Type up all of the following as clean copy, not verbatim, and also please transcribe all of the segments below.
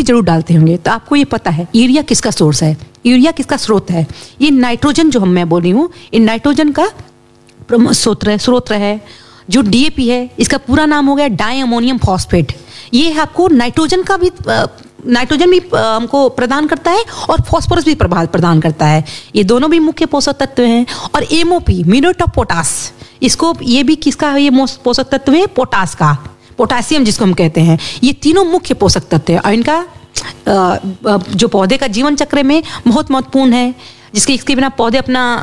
भी जरूर डालते होंगे, तो आपको ये पता है यूरिया किसका सोर्स है, यूरिया किसका स्रोत है। ये नाइट्रोजन जो मैं बोल रही हूँ, ये नाइट्रोजन का स्रोत है। जो डीएपी है, इसका पूरा नाम हो गया डाई अमोनियम फॉस्फेट। ये आपको नाइट्रोजन भी हमको प्रदान करता है और फास्फोरस भी प्रदान करता है। ये दोनों भी मुख्य पोषक तत्व हैं। और एमओपी, म्यूरेट ऑफ पोटास, इसको ये भी किसका ये पोषक तत्व है, पोटास का, पोटासियम जिसको हम कहते हैं। ये तीनों मुख्य पोषक तत्व है और इनका जो पौधे का जीवन चक्र में बहुत महत्वपूर्ण है, इसके बिना पौधे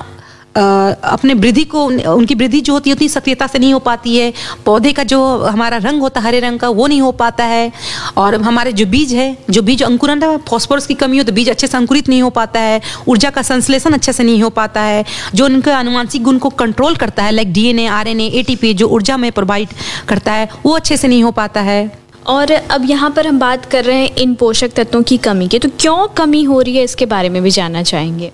अपने वृद्धि को, उनकी वृद्धि जो होती है उतनी सक्रियता से नहीं हो पाती है। पौधे का जो हमारा रंग होता है हरे रंग का, वो नहीं हो पाता है। और हमारे जो बीज अंकुरन है, फास्फोरस की कमी हो तो बीज अच्छे से अंकुरित नहीं हो पाता है। ऊर्जा का संश्लेषण अच्छे से नहीं हो पाता है। जो उनके आनुवांशिक गुण को कंट्रोल करता है, लाइक डीएनए, आरएनए, एटीपी, जो ऊर्जा में प्रोवाइड करता है, वो अच्छे से नहीं हो पाता है। और अब यहाँ पर हम बात कर रहे हैं इन पोषक तत्वों की कमी की, तो क्यों कमी हो रही है इसके बारे में भी जानना चाहेंगे।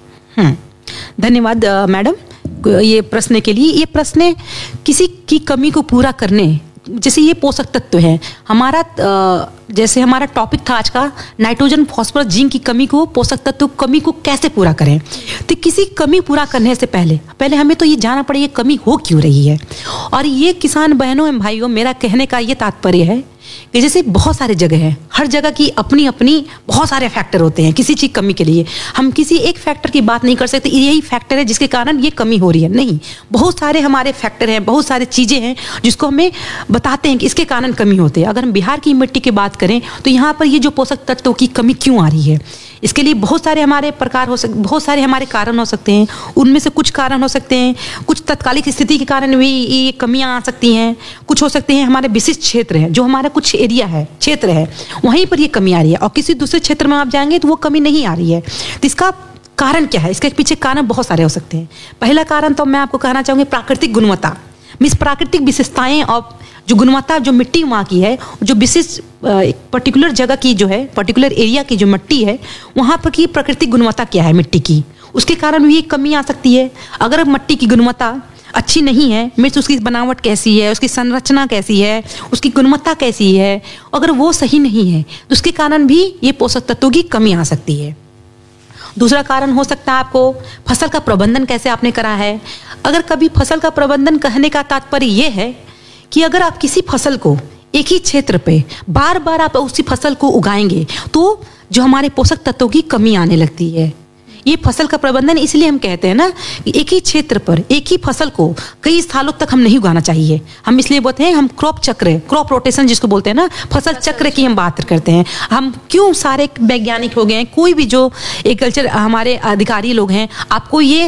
धन्यवाद मैडम ये प्रश्न के लिए। ये प्रश्न किसी की कमी को पूरा करने, जैसे ये पोषक तत्व है हमारा, जैसे हमारा टॉपिक था आज का, नाइट्रोजन, फास्फोरस, जिंक की कमी को, पोषक तत्व कमी को कैसे पूरा करें। तो किसी कमी पूरा करने से पहले हमें तो ये जानना पड़ेगा कमी हो क्यों रही है। और ये किसान बहनों एवं भाइयों, मेरा कहने का ये तात्पर्य है कि जैसे बहुत सारे जगह है, हर जगह की अपनी अपनी बहुत सारे फैक्टर होते हैं किसी चीज कमी के लिए। हम किसी एक फैक्टर की बात नहीं कर सकते यही फैक्टर है जिसके कारण ये कमी हो रही है, नहीं। बहुत सारे हमारे फैक्टर हैं, बहुत सारी चीजें हैं जिसको हमें बताते हैं कि इसके कारण कमी होती है। अगर हम बिहार की मिट्टी की बात करें तो यहाँ पर ये जो पोषक तत्वों की कमी क्यों आ रही है, इसके लिए बहुत सारे हमारे बहुत सारे हमारे कारण हो सकते हैं। उनमें से कुछ कारण हो सकते हैं, कुछ तत्कालिक स्थिति के कारण भी ये कमियां आ सकती हैं। कुछ हो सकते हैं हमारे विशिष्ट क्षेत्र हैं, जो हमारा कुछ एरिया है, क्षेत्र है, वहीं पर ये कमी आ रही है। और किसी दूसरे क्षेत्र में आप जाएंगे तो वो कमी नहीं आ रही है। तो इसका कारण क्या है, इसके पीछे कारण बहुत सारे हो सकते हैं। पहला कारण तो मैं आपको कहना चाहूँगी प्राकृतिक गुणवत्ता, प्राकृतिक विशेषताएं और जो गुणवत्ता, जो मिट्टी वहाँ की है, जो विशिष्ट पर्टिकुलर जगह की जो है, पर्टिकुलर एरिया की जो मिट्टी है, वहाँ पर की प्राकृतिक गुणवत्ता क्या है मिट्टी की, उसके कारण भी कमी आ सकती है। अगर मिट्टी की गुणवत्ता अच्छी नहीं है, मिर्च उसकी बनावट कैसी है, उसकी संरचना कैसी है, उसकी गुणवत्ता कैसी है, अगर वो सही नहीं है तो उसके कारण भी ये पोषक तत्वों की कमी आ सकती है। दूसरा कारण हो सकता है आपको फसल का प्रबंधन कैसे आपने करा है। अगर कभी फसल का प्रबंधन कहने का तात्पर्य ये है कि अगर आप किसी फसल को एक ही क्षेत्र पे बार बार आप उसी फसल को उगाएंगे तो जो हमारे पोषक तत्वों की कमी आने लगती है। ये फसल का प्रबंधन इसलिए हम कहते हैं ना कि एक ही क्षेत्र पर एक ही फसल को कई सालों तक हम नहीं उगाना चाहिए। हम इसलिए बोलते हैं, हम क्रॉप रोटेशन जिसको बोलते हैं ना, फसल चक्र की हम बात करते हैं। हम क्यों सारे वैज्ञानिक हो गए हैं, कोई भी जो एग्रीकल्चर हमारे अधिकारी लोग हैं, आपको ये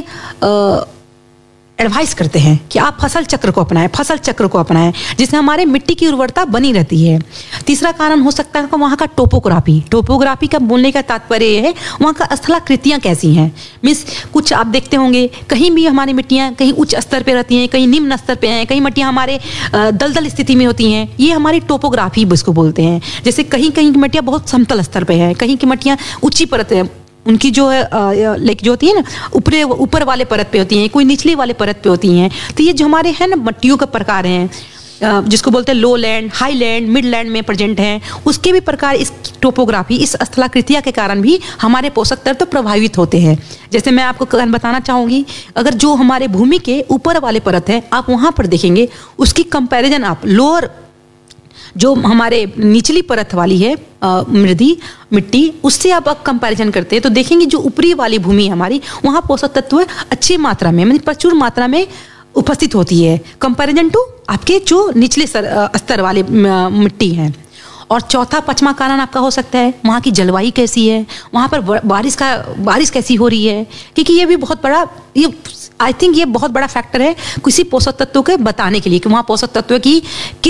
एडवाइस करते हैं कि आप फसल चक्र को अपनाएं, जिससे हमारे मिट्टी की उर्वरता बनी रहती है। तीसरा कारण हो सकता है वहाँ का टोपोग्राफी का बोलने का तात्पर्य ये है वहाँ का स्थलाकृतियाँ कैसी हैं। मीन्स कुछ आप देखते होंगे कहीं भी हमारी मिट्टियाँ कहीं उच्च स्तर पे रहती हैं, कहीं निम्न स्तर पे हैं, कहीं मिट्टियाँ हमारे दलदल स्थिति में होती हैं। ये हमारी टोपोग्राफी इसको बोलते हैं। जैसे कहीं कहीं की मिट्टियाँ बहुत समतल स्तर पे है, कहीं की मिट्टियाँ ऊंची परत है, उनकी जो है लाइक जो होती है ना ऊपर वाले परत पे होती हैं, कोई निचली वाले परत पे होती हैं। तो ये जो हमारे हैं ना मिट्टियों का प्रकार हैं, जिसको बोलते हैं लो land, high land, mid land में प्रेजेंट हैं, उसके भी प्रकार इस टोपोग्राफी, इस स्थलाकृतियाँ के कारण भी हमारे पोषक तत्व प्रभावित होते हैं। जैसे मैं आपको बताना चाहूँगी, अगर जो हमारे भूमि के ऊपर वाले परत है आप वहाँ पर देखेंगे, उसकी कंपैरिजन आप लोअर जो हमारे निचली परत वाली है मिट्टी, उससे आप कंपैरिजन करते हैं तो देखेंगे जो ऊपरी वाली भूमि है हमारी, वहाँ पोषक तत्व अच्छी मात्रा में, मतलब प्रचुर मात्रा में उपस्थित होती है कंपैरिजन टू आपके जो निचले स्तर वाले मिट्टी हैं। और चौथा पांचवा कारण आपका हो सकता है वहाँ की जलवायु कैसी है, वहाँ पर बारिश कैसी हो रही है, क्योंकि ये भी बहुत बड़ा, ये आई थिंक ये बहुत बड़ा फैक्टर है किसी पोषक तत्व के बताने के लिए कि वहाँ पोषक तत्व की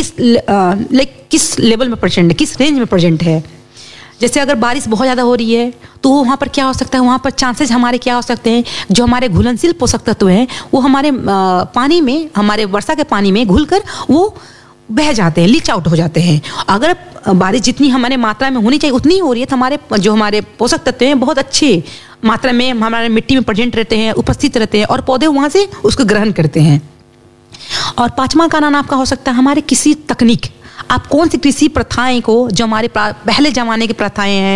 किस लेवल में प्रेजेंट है, किस रेंज में प्रेजेंट है। जैसे अगर बारिश बहुत ज़्यादा हो रही है तो वहाँ पर क्या हो सकता है, वहाँ पर चांसेस हमारे क्या हो सकते हैं, जो हमारे घुलनशील पोषक तत्व हैं वो हमारे पानी में, हमारे वर्षा के पानी में घुलकर वो बह जाते हैं, लीच आउट हो जाते हैं। अगर बारिश जितनी हमारे मात्रा में होनी चाहिए उतनी हो रही है तो हमारे पोषक तत्व हैं बहुत अच्छे मात्रा में हमारे मिट्टी में प्रेजेंट रहते हैं, उपस्थित रहते हैं और पौधे वहाँ से उसको ग्रहण करते हैं। और पांचवा कारण आपका हो सकता है हमारे किसी तकनीक, आप कौन सी कृषि प्रथाएं को, जो हमारे पहले जमाने की प्रथाएं हैं